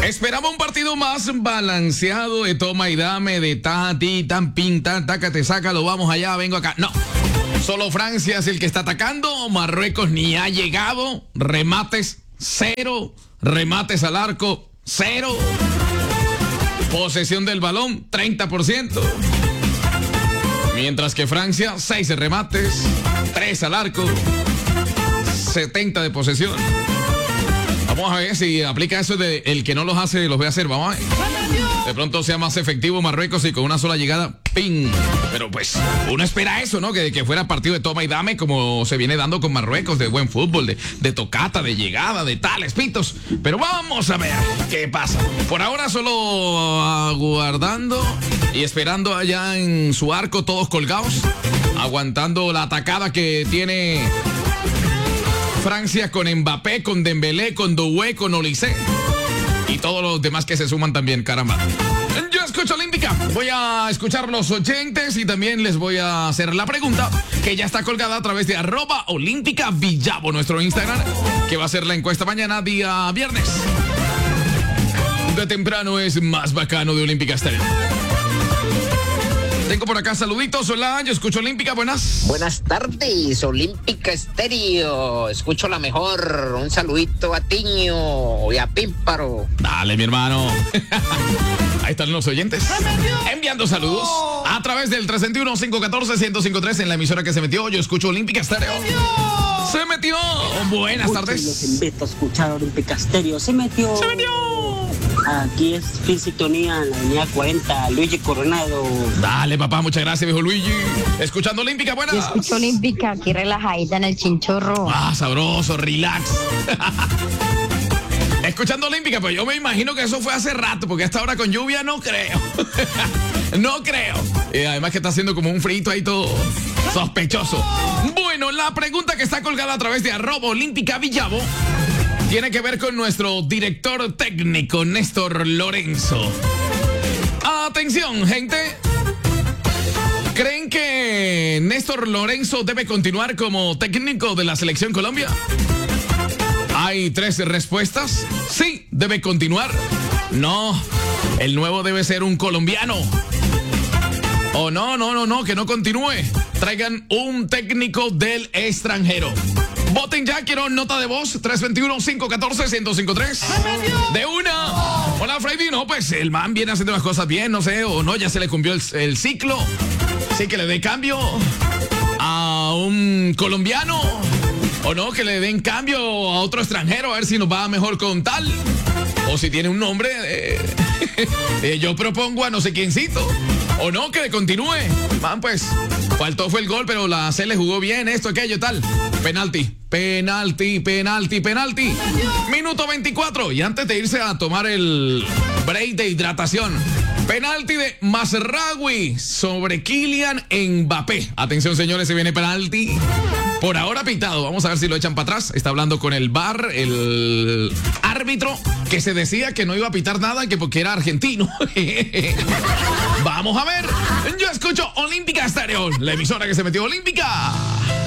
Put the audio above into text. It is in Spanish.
Esperaba un partido más balanceado de toma y dame, de ti, tan, pin, tan, taca, te saca, lo vamos allá, vengo acá. No. Solo Francia es el que está atacando. Marruecos ni ha llegado. Remates, 0. Remates al arco, 0. Posesión del balón, 30%. Mientras que Francia, 6 remates, 3 al arco, 70 de posesión. Vamos a ver si aplica eso de el que no los hace, los ve hacer. Vamos a ver. De pronto sea más efectivo Marruecos y con una sola llegada, ¡ping! Pero pues, uno espera eso, ¿no? Que fuera partido de toma y dame como se viene dando con Marruecos, de buen fútbol, de tocata, de llegada, de tales pitos. Pero vamos a ver qué pasa. Por ahora solo aguardando y esperando allá en su arco, todos colgados, aguantando la atacada que tiene Francia con Mbappé, con Dembélé, con Doué, con Olise y todos los demás que se suman también, caramba. Yo escucho Olímpica. Voy a escuchar los oyentes y también les voy a hacer la pregunta que ya está colgada a través de @OlímpicaVillavo, nuestro Instagram, que va a ser la encuesta mañana, día viernes. De temprano es más bacano de Olímpica Estéreo. Tengo por acá saluditos. Hola, yo escucho Olímpica. Buenas. Buenas tardes, Olímpica Estéreo. Escucho la mejor. Un saludito a Tiño y a Pímparo. Dale, mi hermano. Ahí están los oyentes enviando saludos a través del 321-514-1053 en la emisora que se metió. Yo escucho Olímpica Estéreo. Se metió. Buenas tardes. Los invito a escuchar Olímpica Estéreo. Se metió. Aquí es Fin Sintonía en la avenida 40, Luigi Coronado. Dale, papá, muchas gracias, viejo Luigi. Escuchando Olímpica, buenas. Yo escucho Olímpica, aquí relajadita en el chinchorro. Ah, sabroso, relax. Escuchando Olímpica, pues yo me imagino que eso fue hace rato, porque hasta ahora con lluvia no creo. No creo. Y además que está haciendo como un frito ahí todo sospechoso. Bueno, la pregunta que está colgada a través de @OlímpicaVillavo tiene que ver con nuestro director técnico, Néstor Lorenzo. Atención, gente. ¿Creen que Néstor Lorenzo debe continuar como técnico de la Selección Colombia? Hay 3 respuestas. Sí, debe continuar. No, el nuevo debe ser un colombiano. O no, que no continúe. Traigan un técnico del extranjero. Voten ya, quiero nota de voz, 321-514-1053. De una. Hola, Freddy. No, pues el man viene haciendo las cosas bien, no sé, o no, ya se le cumplió el ciclo. Sí, que le dé cambio a un colombiano. O no, que le den cambio a otro extranjero, a ver si nos va mejor con tal. O si tiene un nombre, yo propongo a no sé quiéncito. O no, que continúe. Man, pues, faltó fue el gol, pero la C le jugó bien, esto, aquello, tal. Penalti. Minuto 24. Y antes de irse a tomar el break de hidratación, penalti de Mazraoui sobre Kylian Mbappé. Atención, señores, se viene penalti. Por ahora pitado. Vamos a ver si lo echan para atrás. Está hablando con el VAR, el árbitro, que se decía que no iba a pitar nada, que porque era argentino. Vamos a ver. Yo escucho Olímpica Estéreo, la emisora que se metió Olímpica.